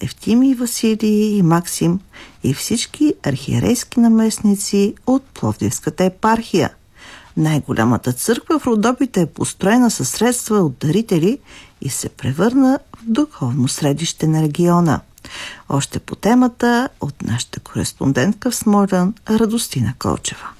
Евтимий, Василий и Максим и всички архиерейски наместници от Пловдивската епархия. Най-голямата църква в Родопите е построена със средства от дарители и се превърна в духовно средище на региона. Още по темата от нашата кореспондентка в Смолян Радостина Колчева.